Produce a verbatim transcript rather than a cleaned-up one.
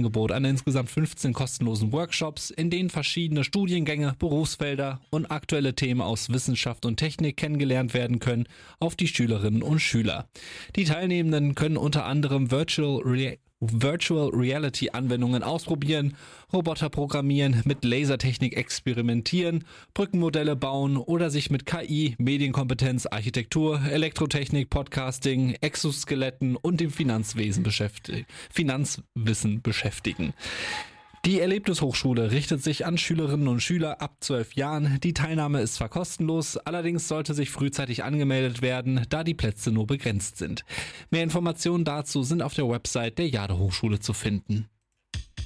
Angebot an insgesamt fünfzehn kostenlosen Workshops, in denen verschiedene Studiengänge, Berufsfelder und aktuelle Themen aus Wissenschaft und Technik kennengelernt werden können, auf die Schülerinnen und Schüler. Die Teilnehmenden können unter anderem Virtual Reality Virtual Reality Anwendungen ausprobieren, Roboter programmieren, mit Lasertechnik experimentieren, Brückenmodelle bauen oder sich mit K I, Medienkompetenz, Architektur, Elektrotechnik, Podcasting, Exoskeletten und dem Finanzwesen beschäftigen, Finanzwissen beschäftigen. Die Erlebnishochschule richtet sich an Schülerinnen und Schüler ab zwölf Jahren. Die Teilnahme ist zwar kostenlos, allerdings sollte sich frühzeitig angemeldet werden, da die Plätze nur begrenzt sind. Mehr Informationen dazu sind auf der Website der Jade Hochschule zu finden.